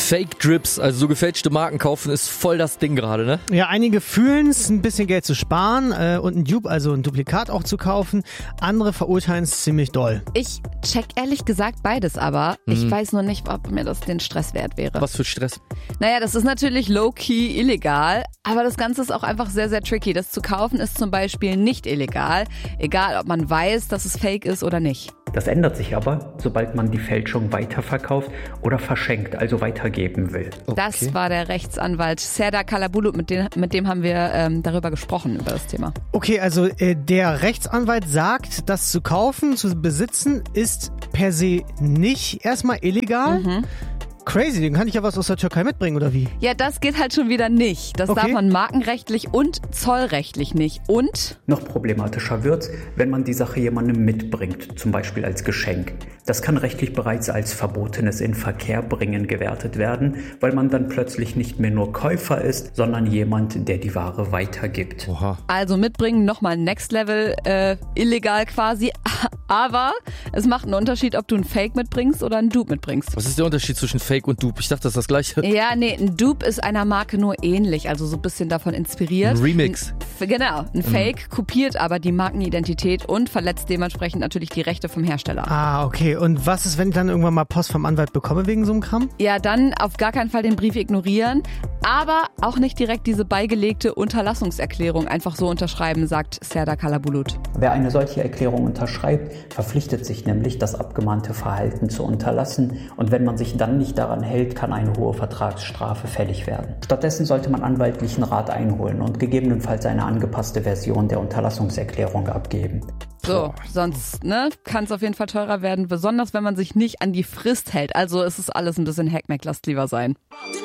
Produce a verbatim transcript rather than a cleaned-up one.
Fake-Drips, also so gefälschte Marken kaufen, ist voll das Ding gerade, ne? Ja, einige fühlen es, ein bisschen Geld zu sparen äh, und ein Dupe, also ein Duplikat auch zu kaufen. Andere verurteilen es ziemlich doll. Ich check ehrlich gesagt beides, aber Mhm. ich weiß nur nicht, ob mir das den Stress wert wäre. Was für Stress? Naja, das ist natürlich low-key illegal, aber das Ganze ist auch einfach sehr, sehr tricky. Das zu kaufen ist zum Beispiel nicht illegal, egal ob man weiß, dass es fake ist oder nicht. Das ändert sich aber, sobald man die Fälschung weiterverkauft oder verschenkt, also weitergeben will. Okay. Das war der Rechtsanwalt Serdar Kalabulut, mit dem, mit dem haben wir ähm, darüber gesprochen, über das Thema. Okay, also äh, der Rechtsanwalt sagt, das zu kaufen, zu besitzen, ist per se nicht erstmal illegal. Mhm. Crazy, dann kann ich ja was aus der Türkei mitbringen, oder wie? Ja, das geht halt schon wieder nicht. Das Okay. darf man markenrechtlich und zollrechtlich nicht. Und Noch problematischer wird's, wenn man die Sache jemandem mitbringt, zum Beispiel als Geschenk. Das kann rechtlich bereits als verbotenes Inverkehrbringen gewertet werden, weil man dann plötzlich nicht mehr nur Käufer ist, sondern jemand, der die Ware weitergibt. Oha. also mitbringen, nochmal Next Level, äh, illegal quasi. Aber es macht einen Unterschied, ob du ein Fake mitbringst oder ein Dupe mitbringst. Was ist der Unterschied zwischen Fake und Dupe? Ich dachte, das ist das Gleiche. Ja, nee, ein Dupe ist einer Marke nur ähnlich, also so ein bisschen davon inspiriert. Ein Remix. Ein, genau, ein Fake kopiert aber die Markenidentität und verletzt dementsprechend natürlich die Rechte vom Hersteller. Ah, okay. Und was ist, wenn ich dann irgendwann mal Post vom Anwalt bekomme wegen so einem Kram? Ja, dann auf gar keinen Fall den Brief ignorieren, aber auch nicht direkt diese beigelegte Unterlassungserklärung einfach so unterschreiben, sagt Serdar Kalabulut. Wer eine solche Erklärung unterschreibt, verpflichtet sich nämlich, das abgemahnte Verhalten zu unterlassen, und wenn man sich dann nicht daran hält, kann eine hohe Vertragsstrafe fällig werden. Stattdessen sollte man anwaltlichen Rat einholen und gegebenenfalls eine angepasste Version der Unterlassungserklärung abgeben. So, sonst ne, kann es auf jeden Fall teurer werden, besonders wenn man sich nicht an die Frist hält. Also es ist alles ein bisschen Hackmack, lasst lieber sein.